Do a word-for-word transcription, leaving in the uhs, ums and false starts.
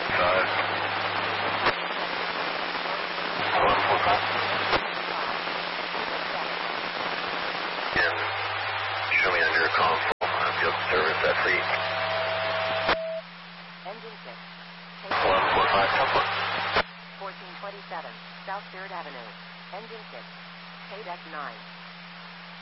five. one four five. Again, show me on your console. Uh, field service at fleet. Engine six. one four five, top one. fourteen twenty-seven, South third Avenue. Engine six. K deck nine.